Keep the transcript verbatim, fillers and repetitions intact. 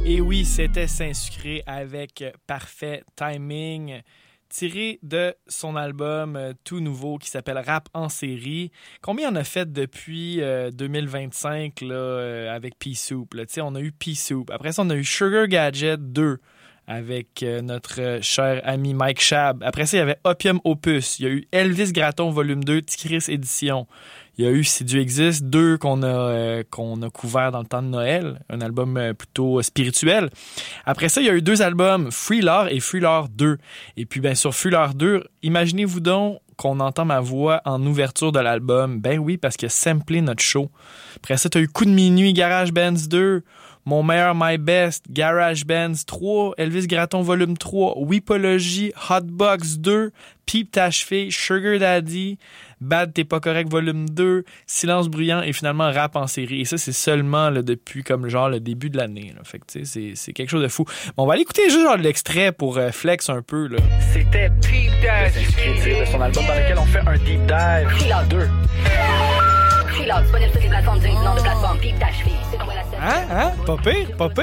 Et oui, c'était Saint-Sucré avec Parfait Timing, tiré de son album euh, tout nouveau qui s'appelle Rap en série. Combien on a fait depuis euh, deux mille vingt-cinq là, euh, avec Pea Soup? Là? On a eu Pea Soup. Après ça, on a eu Sugar Gadget deux avec euh, notre euh, cher ami Mike Shab. Après ça, il y avait Opium Opus. Il y a eu Elvis Gratton volume deux, Tigris édition. Il y a eu Si Dieu existe, deux qu'on a, euh, qu'on a couvert dans le temps de Noël, un album euh, plutôt spirituel. Après ça, il y a eu deux albums, Free Lore et Free Lore deux. Et puis, bien sur Free Lore deux, imaginez-vous donc qu'on entend ma voix en ouverture de l'album. Ben oui, parce qu'il a samplé notre show. Après ça, tu as eu Coup de minuit, Garage Bands deux, Mon meilleur, My Best, Garage Bands trois, Elvis Gratton volume trois, Weepology, Hotbox deux, Peep ta cheville, Sugar Daddy, Bad T'es pas correct volume deux, Silence bruyant et finalement Rap en série. Et ça, c'est seulement là, depuis comme genre le début de l'année. Là. Fait que tu sais, c'est, c'est quelque chose de fou. Bon, on va aller écouter juste genre l'extrait pour euh, flex un peu. Là. C'était Peep ta cheville de son album dans lequel on fait un deep dive. Freelance deux. Freelance, disponible sur les plateformes du nom de plateforme Peep ta cheville. C'est quoi la scène? Hein? Hein? Pas pire, pas pire.